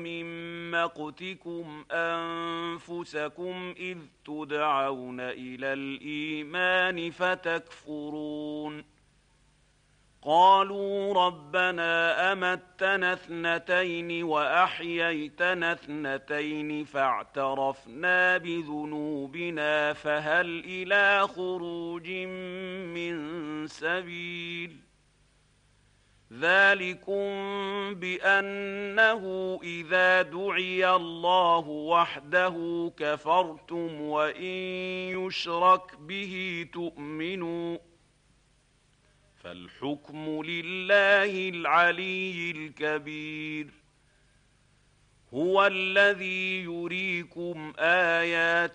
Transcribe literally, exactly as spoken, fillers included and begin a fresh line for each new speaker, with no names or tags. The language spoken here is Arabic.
من مقتكم أنفسكم إذ تدعون إلى الإيمان فتكفرون قالوا ربنا أمتنا اثنتين وأحييتنا اثنتين فاعترفنا بذنوبنا فهل إلى خروج من سبيل ذلكم بأنه إذا دعي الله وحده كفرتم وإن يشرك به تؤمنوا فالحكم لله العلي الكبير هو الذي يريكم آياته